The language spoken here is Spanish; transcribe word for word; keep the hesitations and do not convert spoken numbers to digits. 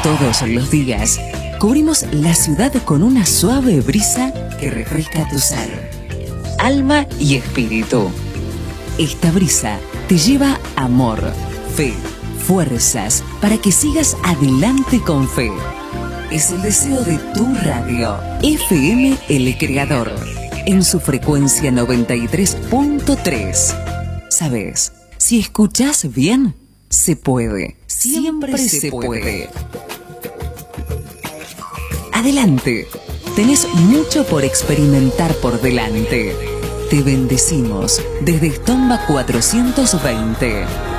Todos los días cubrimos la ciudad con una suave brisa que refresca tu ser, alma y espíritu. Esta brisa te lleva amor, fe, fuerzas para que sigas adelante con fe. Es el deseo de tu radio, F M El Creador, en su frecuencia noventa y tres punto tres. ¿Sabes? Si escuchás bien, se puede. Siempre, Siempre se, se puede. puede. Adelante. Tenés mucho por experimentar por delante. Te bendecimos desde Estomba cuatrocientos veinte.